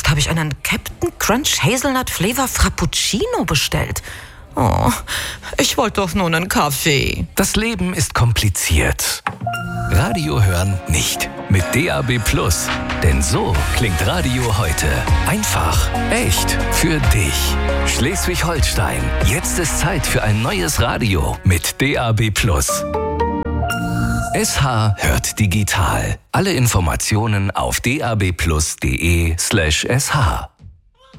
habe ich einen Captain Crunch Hazelnut Flavor Frappuccino bestellt. Oh, ich wollte doch nur einen Kaffee. Das Leben ist kompliziert. Radio hören nicht. Mit DAB+. Denn so klingt Radio heute. Einfach, echt, für dich. Schleswig-Holstein. Jetzt ist Zeit für ein neues Radio mit DAB+. SH hört digital. Alle Informationen auf dabplus.de/sh.